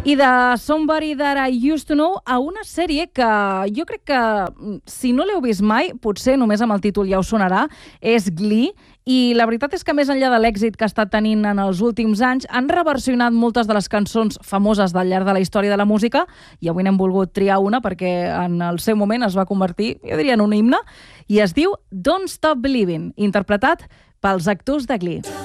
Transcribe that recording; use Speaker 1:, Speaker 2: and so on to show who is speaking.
Speaker 1: I de Somebody That I Used to Know a una sèrie que jo crec que, si no l'heu vist mai, potser només amb el títol ja us sonarà, és Glee, i la veritat és que més enllà de l'èxit que ha estat tenint en els últims anys, han reversionat moltes de les cançons famoses del llarg de la història de la música, i avui n'hem volgut triar una perquè en el seu moment es va convertir, jo diria, en un himne, i es diu Don't Stop Believing, interpretat pels actors de Glee.